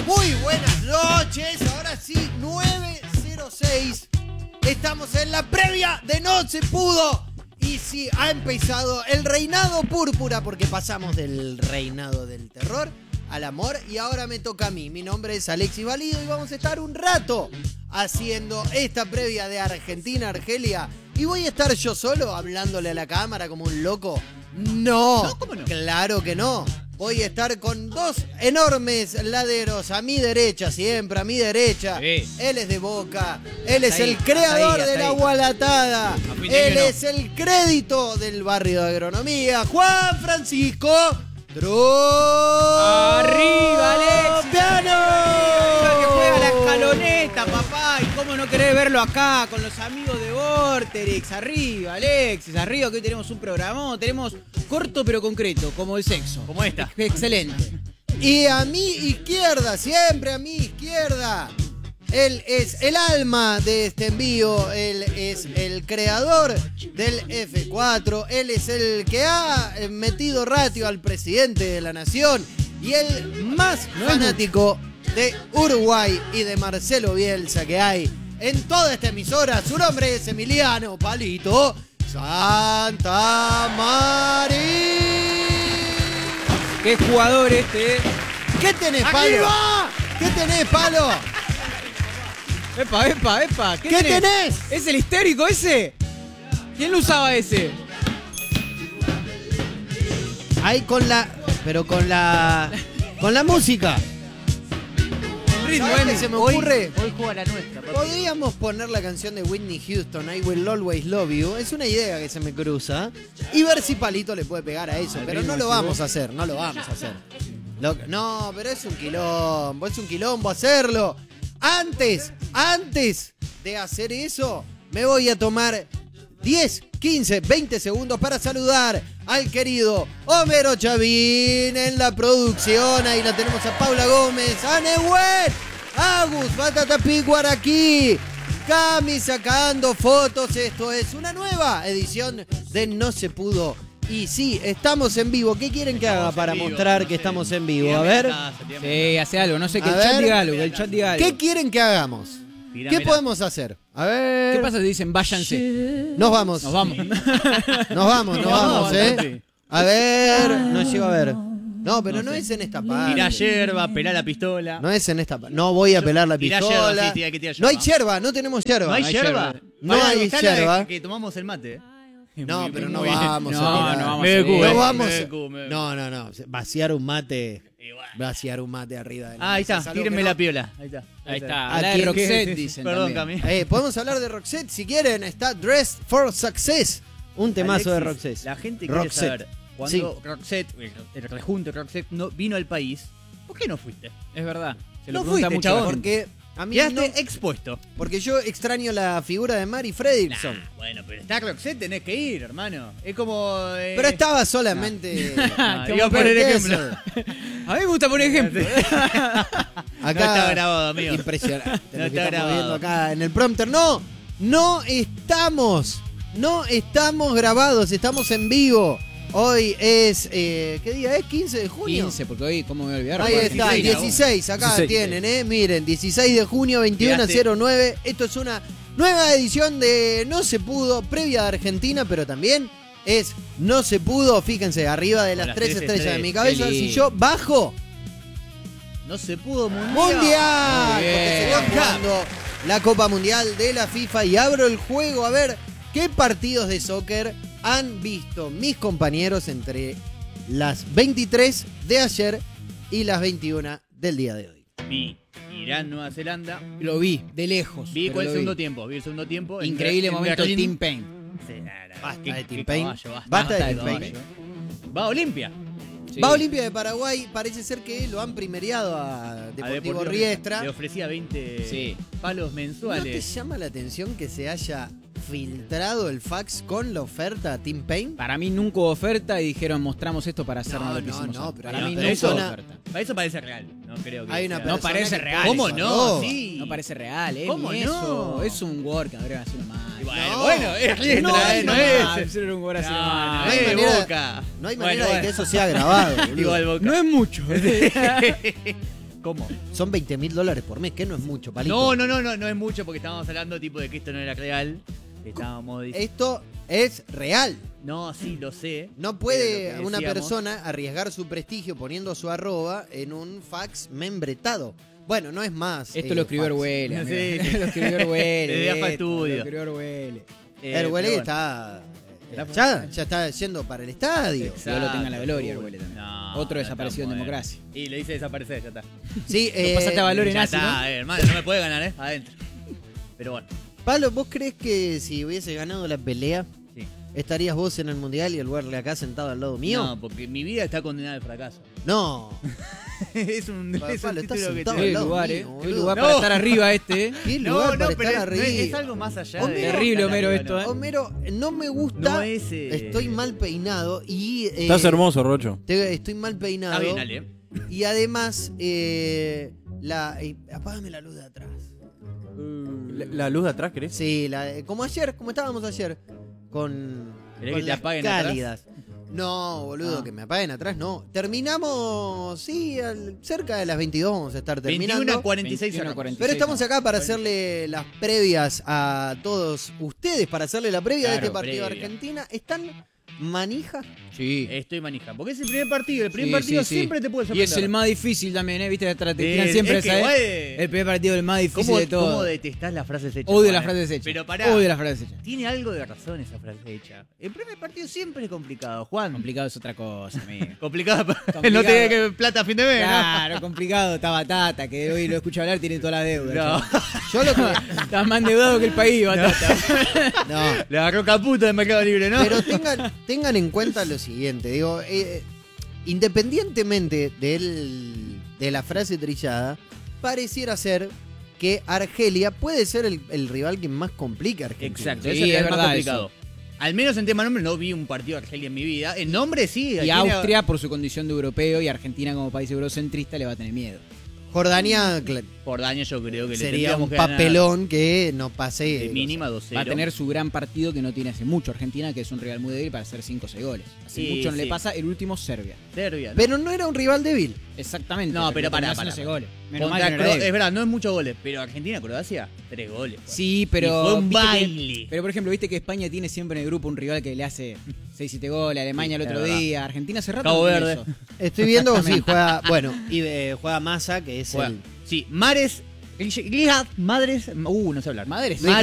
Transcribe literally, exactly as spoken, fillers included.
Muy buenas noches, ahora sí, nueve cero seis. Estamos en la previa de No Se Pudo. Y sí, ha empezado el reinado púrpura, porque pasamos del reinado del terror al amor y ahora me toca a mí. Mi nombre es Alexis Valido y vamos a estar un rato haciendo esta previa de Argentina, Argelia. ¿Y voy a estar yo solo hablándole a la cámara como un loco? No, ¿No? ¿Cómo no? Claro que no. Voy a estar con dos enormes laderos a mi derecha, siempre a mi derecha. Sí. Él es de Boca, él es Hasta ahí, el creador hasta ahí, de la hasta ahí. Gualatada, A fin de él año no. es el crédito del barrio de agronomía, Juan Francisco Dro. ¡Arriba, Alexis! ¡Piano! Que juega la escaloneta, papá. Y cómo no querés verlo acá con los amigos de Vorterix. Arriba, Alexis, arriba, que hoy tenemos un programón. Tenemos corto pero concreto, como el sexo. Como esta. Excelente. Y a mi izquierda, siempre a mi izquierda, él es el alma de este envío, él es el creador del F cuatro, él es el que ha metido ratio al presidente de la nación y el más fanático de Uruguay y de Marcelo Bielsa que hay en toda esta emisora. Su nombre es Emiliano Palito Santamaría. Qué jugador este. ¿Qué tenés, Palo? ¿Qué tenés, Palo? Epa, epa, epa. ¿Qué tenés? ¿Es el histérico ese? ¿Quién lo usaba ese? Ahí con la... Pero con la... Con la música. Ritmo, ¿Sabés Emi. qué se me Hoy, ocurre? hoy juega la nuestra, papi. Podríamos poner la canción de Whitney Houston, I Will Always Love You. Es una idea que se me cruza. Y ver si Palito le puede pegar a eso. Al Pero ritmo, no lo si vamos vos- a hacer, no lo vamos a hacer. Lo- no, pero es un quilombo, es un quilombo hacerlo. Antes, antes de hacer eso, me voy a tomar diez, quince, veinte segundos para saludar al querido Homero Chavín en la producción. Ahí la tenemos a Paula Gómez, a Nehuet, Agus, Batata Picuar aquí, Cami sacando fotos. Esto es una nueva edición de No Se Pudo. Y sí, estamos en vivo. ¿Qué quieren que haga para en vivo, mostrar no que sé. estamos en vivo? A Tírame ver, la taza, tírame Sí, hace algo. No sé, que A el chat ver. diga algo, que el chat diga algo. ¿qué quieren que hagamos? la- ¿Qué tíramela. podemos hacer? A ver. ¿Qué pasa si dicen váyanse? Nos vamos. Nos vamos. Nos vamos, nos No, vamos, ¿eh? papi. A ver, no llego a ver. No, pero no, es en esta parte. Tirá yerba, pelá la pistola. No es en esta parte. No voy a pelar la Tirá pistola. yerba, sí, sí, hay que tirar No hay yerba. yerba, no tenemos yerba. ¿No hay hay yerba? yerba. No Pará, hay que está la de yerba. que tomamos el mate. ¿eh? No, Muy pero bien, no muy bien. vamos No, a no tirar. vamos Me a decu, seguir. No eh, vamos. me a- decu, me decu. No, no, no. Vaciar un mate. Y bueno. Vaciar un mate arriba de la Ah, ahí mesa, está, es algo tírenme que no. la piola. Ahí está. Ahí está. ¿A La de quién? Roxette, ¿Qué? dicen Perdón, también. Cami. Eh, podemos hablar de Roxette si quieren. Está Dressed for Success. Un temazo de Alexis, Roxette. La gente quiere Roxette. saber, cuando Roxette, el, el rejunte Roxette no, vino al país, ¿por qué no fuiste? Es verdad. Se lo No pregunta fuiste, mucho. chabón. Porque a mí Quedaste no- expuesto. porque yo extraño la figura de Mary Fredrickson. Nah, bueno, pero está Roxette, tenés que ir, hermano. Es como... eh, Pero estaba solamente. Ah, ¿Cómo iba a poner por qué ejemplo. eso? A mí me gusta poner ejemplo. Acá, No está grabado, amigo. Impresionante. No lo que está estamos grabado. viendo acá en el prompter. No, no estamos. No estamos grabados, estamos en vivo. Hoy es. Eh, ¿Qué día es? ¿quince de junio? quince, porque hoy, ¿cómo me voy a olvidar? Ahí Porque está, dieciséis, dieciséis, acá dieciséis. tienen, ¿eh? Miren, dieciséis de junio, veintiuno cero nueve. Esto es una nueva edición de No Se Pudo, previa de Argentina, pero también es No Se Pudo. Fíjense, arriba de Con las las tres tres estrellas de mi estrellas. cabeza. Qué Si lindo. yo bajo, No se pudo mundial. ¡Mundial! Muy bien. Porque se está jugando la Copa Mundial de la FIFA y abro el juego a ver qué partidos de soccer han visto mis compañeros entre las veintitrés de ayer y las veintiuna del día de hoy. Vi Irán, Nueva Zelanda. Lo vi, de lejos. Vi pero cuál lo segundo vi. tiempo. Vi el segundo tiempo. en Increíble Ber- en momento Berlín. Team Pain. Sí, nada, Basta qué- de qué Team Pain. caballo, basta. Basta de Basta Team Pain. caballo. Va a Olimpia. Sí. Va a Olimpia de Paraguay, parece ser que lo han primereado a A Deportivo Deportivo Riestra. Le ofrecía veinte Sí. palos ¿No te mensuales. llama la atención que se haya filtrado el fax con la oferta a Team Pain? Para mí nunca hubo oferta y dijeron mostramos esto para hacernos No, lo que no, hicimos. no, antes. pero para hay mí una nunca hubo persona- oferta. Para eso parece real. No creo que Hay una sea- persona No parece que real. ¿Cómo puso no? todo. Sí. No parece real, ¿eh? ¿Cómo Ni no? eso. Es un Word que habrían sido más. Y Bueno, No. bueno, es riestra, No hay eh, no manera. es. Era un Word así No, nomás. No hay eh, manera- Boca. No hay Bueno, manera de que bueno. eso sea grabado, boludo. Igual Boca. No es mucho. ¿Cómo? Son veinte mil dólares por mes, que no es mucho, Palito. No, no, no, no, no es mucho porque estábamos hablando tipo de que esto no era real. Estábamos diciendo... Esto es real. No, sí, lo sé. No pero puede lo que una decíamos- persona arriesgar su prestigio poniendo su arroba en un fax membretado. Bueno, no es más. Esto eh, lo escribió fax. Orwell. No amigo. sé. Lo escribió Orwell. Desde Afa esto, Estudio. Lo escribió Orwell. Eh, El Orwell pero bueno. está. Ya, ya está yendo para el estadio. Exacto. Dios lo tenga en la gloria, Uy, Orwell también. no, Otro no desaparecido en estamos, eh. democracia. Y le hice desaparecer, ya está. Sí, Lo pasaste a valor en ya nazi, está, ¿no? eh, hermano, no me puede ganar, ¿eh? Adentro. Pero bueno, Pablo, ¿vos crees que si hubiese ganado la pelea, sí. estarías vos en el mundial y el Werle acá sentado al lado mío? No, porque mi vida está condenada al fracaso. No. es un, Pa- es un Pablo, estás título que sentado te- Qué al lado lugar, mío, eh. Qué boludo. lugar No. para estar arriba este, eh. ¿Qué No, lugar no, para pero estar es, no es- arriba? es algo más allá Homero. de... Terrible, estar Homero, arriba, esto, no. ¿eh? Homero, no me gusta. No es, eh, Estoy mal peinado y. eh, Estás hermoso, Rocho. te- estoy mal peinado. Está bien, Ale. Y además, eh, la. eh, apágame la luz de atrás. La, la luz de atrás, ¿querés? Sí, la, eh, como ayer, como estábamos ayer. Con. ¿Querés con que te las apaguen atrás? cálidas. No, boludo, Ah. que me apaguen atrás, no. Terminamos, sí, al- cerca de las veintidós vamos a estar terminando. veintiuno a cuarenta y seis veintiuno a horas. cuarenta y Pero seis, estamos no. acá para hacerle las previas a todos ustedes, para hacerle la previa de Claro, este partido de previa. Argentina. ¿Están manija? Sí. Estoy manija. Porque es el primer partido. El primer Sí, partido sí, sí. siempre te puede Y sorprender. es el más difícil también, ¿eh? ¿Viste? Te Sí, tiran siempre es que, esa, ¿eh? güey, El primer partido es el más difícil ¿Cómo, de todo. ¿Cómo detestás las frases hechas? Odio Juan, las eh? frases hechas. Pero pará. Odio las frases hechas. Tiene algo de razón esa frase hecha. El primer partido siempre es complicado, Juan. Complicado es otra cosa, amigo. Complicado. Complicado. No te que plata a fin de mes, Claro, complicado. Está Batata, que hoy lo escucho hablar, tiene toda la deuda. ¿no? chaval. Yo lo que. Estás más endeudado que el país, Batata. No. Le agarró caputa de Mercado Libre, ¿no? Pero tengan, tengan en cuenta lo siguiente, digo, eh, independientemente del, de la frase trillada, pareciera ser que Argelia puede ser el, el rival que más complica a Argentina. Exacto, Sí, ese es el es más verdad complicado. Al menos en tema nombre no vi un partido de Argelia en mi vida. En nombre sí. Y tiene- Austria, por su condición de europeo, y Argentina como país eurocentrista, le va a tener miedo. Jordania cl- Por daño yo creo que le sería tendríamos un que ganar papelón que no pase. de mínima dos cero. Va a tener su gran partido que no tiene hace mucho Argentina, que es un rival muy débil para hacer cinco o seis goles. Hace Sí, mucho no sí. le pasa, el último Serbia. Serbia, ¿no? Pero no era un rival débil. Exactamente. No, pero terminó pará, haciendo pará, ese pará. goles. Menos mal Contra que no era Cro- débil. es verdad, no es muchos goles, pero Argentina-Croacia, tres goles. pues. Sí, pero. Y fue un viste que- baile. pero por ejemplo, viste que España tiene siempre en el grupo un rival que le hace seis siete goles, Alemania Sí, el otro es verdad. día, Argentina hace rato. Cabo no tiene Verde. eso. Estoy viendo, sí, juega. Bueno, y eh, juega Massa, que es Juega- el. Sí, Mares, Glija, Madres, uh, no sé hablar. Madres. Luis